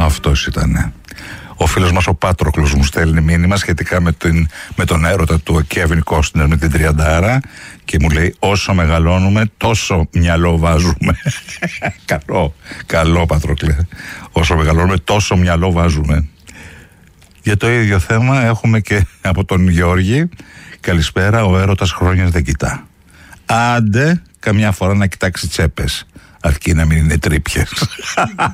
Αυτός ήτανε. Ο φίλος μας ο Πάτροκλος μου στέλνει μήνυμα σχετικά με τον έρωτα του Κέβιν Κόστνερ με την Τριαντάρα και μου λέει όσο μεγαλώνουμε τόσο μυαλό βάζουμε. Καλό Πατροκλέ. Όσο μεγαλώνουμε τόσο μυαλό βάζουμε. Για το ίδιο θέμα έχουμε και από τον Γιώργη. Καλησπέρα, ο έρωτας χρόνιας δεν κοιτά. Άντε καμιά φορά να κοιτάξει τσέπες, αρκεί να μην είναι τρύπιες.